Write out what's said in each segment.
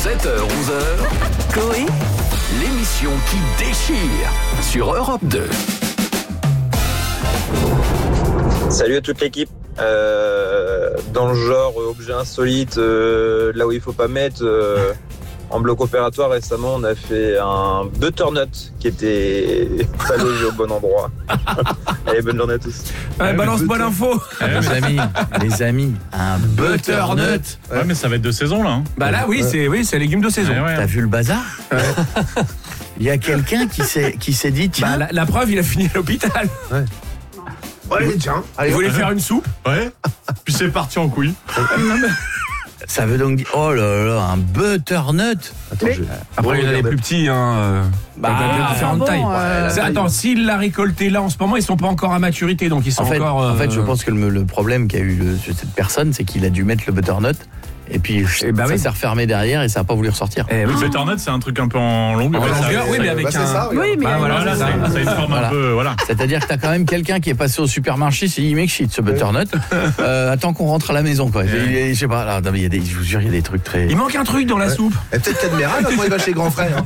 7h-11h, Coé, l'émission qui déchire sur Europe 2. Salut à toute l'équipe. Dans le genre objet insolite, là où il faut pas mettre, en bloc opératoire récemment, on a fait un butternut qui était pas logé au bon endroit. Allez, bonne journée à tous. Balance-moi l'info. Les amis, un butternut. Ouais, mais ça va être de saison là. Bah là, oui, c'est un légume de saison. Ouais. T'as vu le bazar? Il y a quelqu'un qui s'est dit tiens. Bah, la preuve, il a fini à l'hôpital. Ouais, tiens. Il voulait faire une soupe. Ouais. Puis c'est parti en couille. Ça veut donc dire oh là là, un butternut. Attends, Après, il y en a des plus petits, de différentes tailles. Attends, s'il l'a récolté là en ce moment, ils sont pas encore à maturité, donc ils sont encore. En fait, je pense que le problème qu'a eu cette personne, c'est qu'il a dû mettre le butternut. Et puis ça s'est refermé derrière et ça n'a pas voulu ressortir. Le butternut, c'est un truc un peu en longueur. Oui, mais avec un. Oui, mais voilà, ça a une forme un peu. Voilà. C'est-à-dire que t'as quand même quelqu'un qui est passé au supermarché, c'est dit mec shit ce butternut. Attends qu'on rentre à la maison quoi. Je sais pas. Là, je vous jure, il y a des trucs très. Il manque un truc dans la soupe. Et peut-être qu'Admiral quand il va chez grand frère.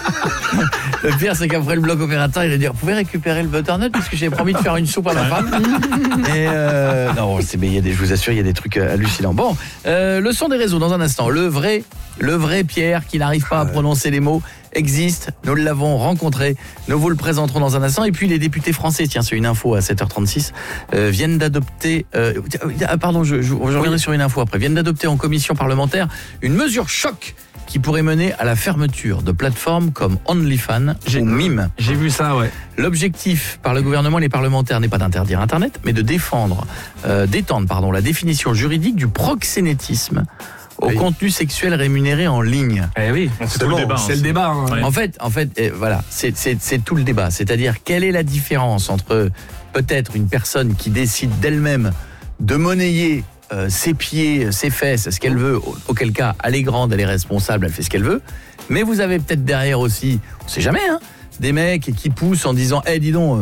Le pire, c'est qu'après le bloc opérateur, il va dire vous pouvez récupérer le butternut parce que j'ai promis de faire une soupe à ma femme. Et non, je vous assure, il y a des trucs hallucinants. Bon, le son des réseaux dans un instant. Le vrai Pierre qui n'arrive pas à prononcer les mots existe. Nous l'avons rencontré. Nous vous le présenterons dans un instant. Et puis les députés français, tiens, c'est une info à 7h36, viennent d'adopter. Pardon, je reviendrai sur une info après. Viennent d'adopter en commission parlementaire une mesure choc qui pourrait mener à la fermeture de plateformes comme OnlyFans ou Mime. J'ai vu ça, ouais. L'objectif par le gouvernement et les parlementaires n'est pas d'interdire Internet, mais de d'étendre la définition juridique du proxénétisme au contenu sexuel rémunéré en ligne. Eh oui, c'est tout le débat. C'est le débat. Hein. Ouais. En fait, voilà, c'est tout le débat. C'est-à-dire, quelle est la différence entre peut-être une personne qui décide d'elle-même de monnayer ses pieds, ses fesses, ce qu'elle veut, auquel cas, elle est grande, elle est responsable, elle fait ce qu'elle veut. Mais vous avez peut-être derrière aussi, on sait jamais, des mecs qui poussent en disant « dis donc,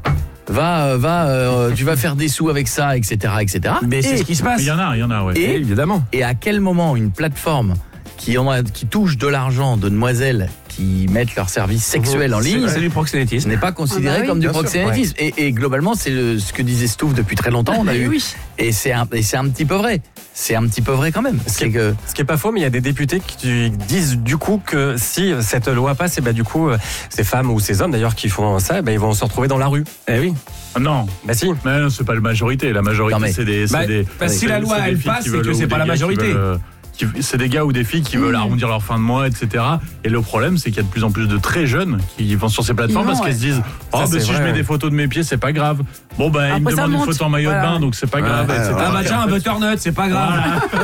tu vas faire des sous avec ça, etc. etc. » Mais c'est ce qui se passe. Il y en a, ouais. Et, évidemment. Et à quel moment une plateforme qui touche de l'argent de demoiselles qui mettent leurs services sexuels en ligne, c'est du proxénétisme, n'est pas considéré comme du proxénétisme. Et globalement, c'est ce que disait Stouff depuis très longtemps. On a eu. Oui. Et c'est un petit peu vrai. C'est un petit peu vrai quand même. Ce qui est pas faux, mais il y a des députés qui disent du coup que si cette loi passe, et du coup, ces femmes ou ces hommes d'ailleurs qui font ça, ils vont se retrouver dans la rue. Eh oui. Non. Si. Mais non, c'est pas la majorité. La majorité, c'est des. Si la loi elle passe, c'est que c'est pas la majorité. C'est des gars ou des filles qui veulent arrondir leur fin de mois, etc. Et le problème, c'est qu'il y a de plus en plus de très jeunes qui vont sur ces plateformes parce qu'elles se disent si je mets des photos de mes pieds, c'est pas grave. Bon, ils me demandent une photo en maillot de bain, donc c'est pas grave, etc. Tiens, un butternut, c'est pas grave.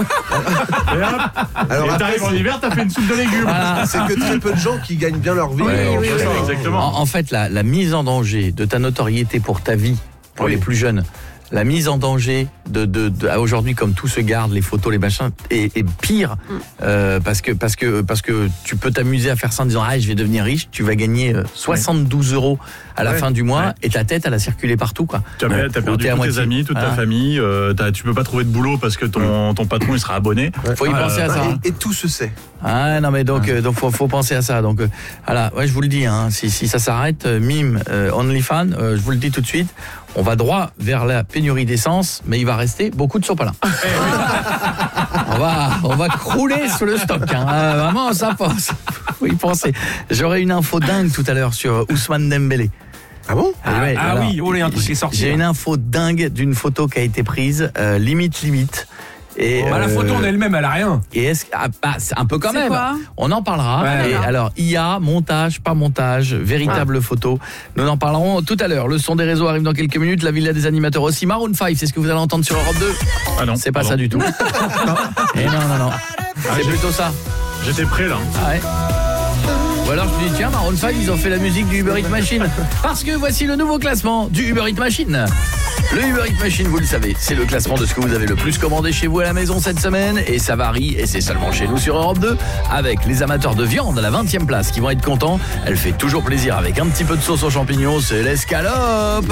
Et t'arrives en hiver, t'as fait une soupe de légumes. C'est que très peu de gens qui gagnent bien leur vie. Oui. Exactement. En fait, la mise en danger de ta notoriété pour ta vie, pour les plus jeunes, la mise en danger aujourd'hui, comme tout se garde, les photos, les machins, est pire parce que tu peux t'amuser à faire ça en disant je vais devenir riche, tu vas gagner 72 € à la fin du mois et ta tête elle a circulé partout quoi. Tu as perdu tous tes amis, toute ta famille, tu peux pas trouver de boulot parce que ton patron il sera abonné. Faut y penser à ça. Et tout se sait. Non mais donc faut penser à ça. Donc voilà, je vous le dis si ça s'arrête, Mime, OnlyFans, je vous le dis tout de suite, on va droit vers la pénurie d'essence, mais il va rester beaucoup de sopalin. On va crouler sous le stock. Vraiment, ça passe. Faut y penser. J'aurai une info dingue tout à l'heure sur Ousmane Dembélé. Ah bon? Oui, il y a un truc qui est sorti. J'ai une info dingue d'une photo qui a été prise, limite. Et la photo en elle-même, elle a rien. Et c'est un peu quand même. Quoi On en parlera. Ouais, et alors, IA, montage, pas montage, véritable photo. Nous en parlerons tout à l'heure. Le son des réseaux arrive dans quelques minutes. La villa des animateurs aussi. Maroon 5, c'est ce que vous allez entendre sur Europe 2. Ah non. C'est pas ça du tout. Et non. C'est plutôt ça. J'étais prêt là. Ah ouais. Ou alors je me dis tiens, Maroon 5, ils ont fait la musique du Uber Eats Machine. Parce que voici le nouveau classement du Uber Eats Machine. Le Uber Eats Machine, vous le savez, c'est le classement de ce que vous avez le plus commandé chez vous à la maison cette semaine. Et ça varie, et c'est seulement chez nous sur Europe 2. Avec les amateurs de viande à la 20e place qui vont être contents. Elle fait toujours plaisir avec un petit peu de sauce aux champignons, c'est l'escalope.